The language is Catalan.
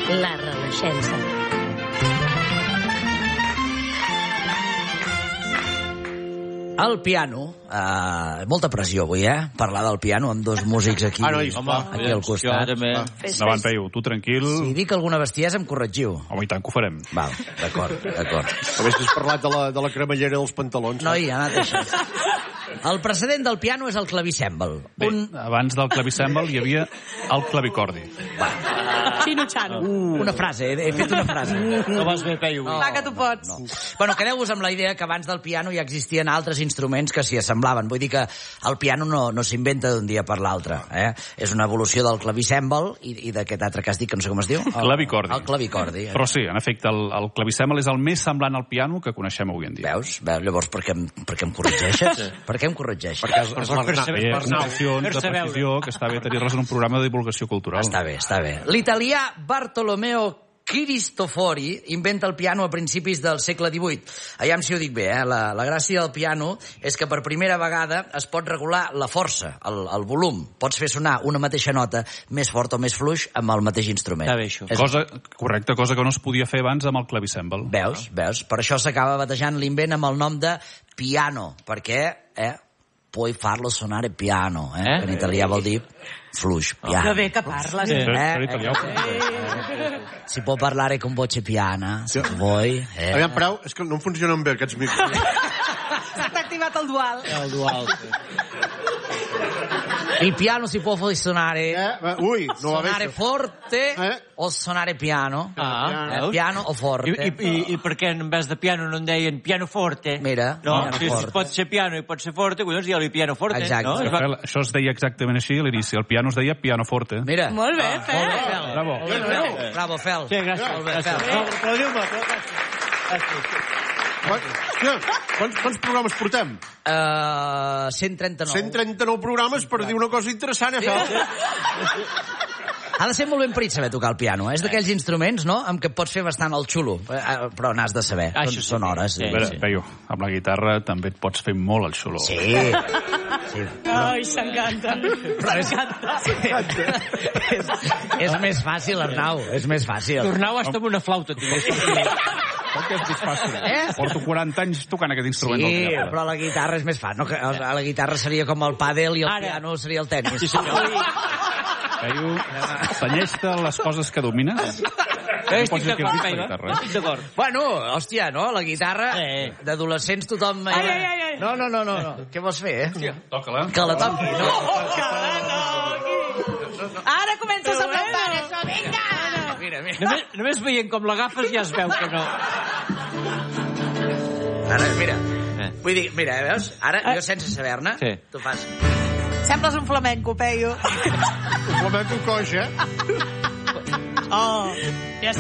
La Renaixença. El piano, molta pressió avui, parlar del piano amb dos músics aquí, aquí al costat. Endavant, Peyu, tu tranquil. Si dic alguna bestiesa em corregiu. Home, i tant que ho farem. Val, d'acord. Havies parlat de la cremallera dels pantalons. No, ja ha anat això. El precedent del piano és el clavicèmbal. Bé, abans del clavicèmbal hi havia el clavicordi. Xino-xano. Una frase, he fet una frase. No vas bé, Peyu. Va, que tu pots. Bueno, quedeu-vos amb la idea que abans del piano ja existien altres instruments que s'hi assemblaven. Vull dir que el piano no s'inventa d'un dia per l'altre. És una evolució del clavicèmbal i d'aquest altre que has dit, que no sé com es diu. Clavicordi. El clavicordi. Però sí, en efecte, el clavicèmbal és el més semblant al piano que coneixem avui en dia. Veus? Llavors, per què em corregeixes? Per què em corregeixes? Perquè Connexions de precisió, que està bé tenir-les en un programa de divulgació cultural. Està bé. L'italià Bartolomeo Cristofori inventa el piano a principis del segle XVIII. Aviam si ho dic bé, La gràcia del piano és que per primera vegada es pot regular la força, el volum. Pots fer sonar una mateixa nota més fort o més fluix amb el mateix instrument. Està bé, això. Cosa que no es podia fer abans amb el clavicèmbal. Veus? Per això s'acaba batejant l'invent amb el nom de piano, perquè puoi farlo suonare piano, que en italià vol dir fluix, piano. Que bé que parles. Si può parlare con voce piana, se vuoi. Aviam, prou, és que no em funcionen bé aquests micros. S'ha activat el dual. El dual, sí. Il piano si può suonare suonare forte o suonare piano. Piano o forte. I per què en vez de piano no en deien pianoforte? Mira, no, si pot ser piano i pot ser forte, doncs digue-li pianoforte. Exacte. No? Això es deia exactament així a l'inici. El piano es deia pianoforte. Mira. Molt bé, Fel. Bravo, Fel. Sí, gràcies. Quants programes portem? 139. 139 programes per dir una cosa interessant, Ha de ser molt ben parit saber tocar el piano. És d'aquells instruments, no?, amb què pots fer bastant el xulo. Però n'has de saber. Són hores. Peyu, amb la guitarra també et pots fer molt el xulo. Sí. Ai, s'encanta. És més fàcil, Arnau. És més fàcil. Tornau hasta amb una flauta, tu. Perquè és més fàcil. Porto 40 anys tocant aquest instrument. Sí, però la guitarra és més fàcil. La guitarra seria com el pàdel i el piano seria el tenis. Sí, senyor. Peyu, senyeix-te les coses que domines. Estic d'acord. Bueno, hòstia, no? La guitarra d'adolescents tothom... No. Què vols fer, Toca-la. Que la toqui, no? Ara comences a plantar això, vinga! Mira. Només veient com l'agafes ja es veu que no. Ara, mira. Vull dir, mira, veus? Ara, jo sense saber-ne, tu fas... Sembles un flamenco, Peyu. Un flamenco coix, Oh, ja